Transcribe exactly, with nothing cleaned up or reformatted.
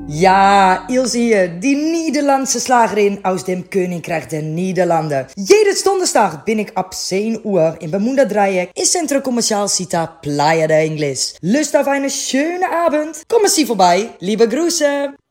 Ja, Ilse hier, die Nederlandse Slagerin aus dem Königreich der Niederlanden. Jede Donderstag bin ik ab zehn Uhr in Bermuda Dreieck in Centro Comercial Cita Playa de Ingles. Lust auf eine schöne Abend? Kommen Sie vorbei, liebe Grüße!